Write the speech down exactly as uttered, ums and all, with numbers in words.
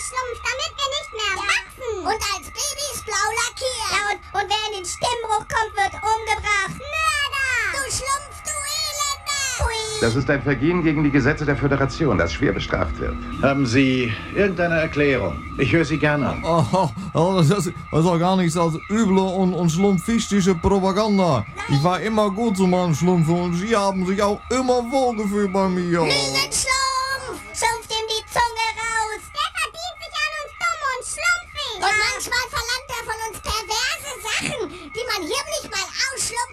Schlumpf, damit wir nicht mehr wachsen. Und als Babys blau lackiert. Ja, und, und wer in den Stimmbruch kommt, wird umgebracht. Mörder! Du Schlumpf, du Elender! Hui. Das ist ein Vergehen gegen die Gesetze der Föderation, das schwer bestraft wird. Haben Sie irgendeine Erklärung? Ich höre Sie gerne an. Aha, das ist, das ist auch gar nichts als üble und, und schlumpfistische Propaganda. Ich war immer gut zu meinem Schlumpf und Sie haben sich auch immer wohlgefühlt bei mir. Lügenschlumpf!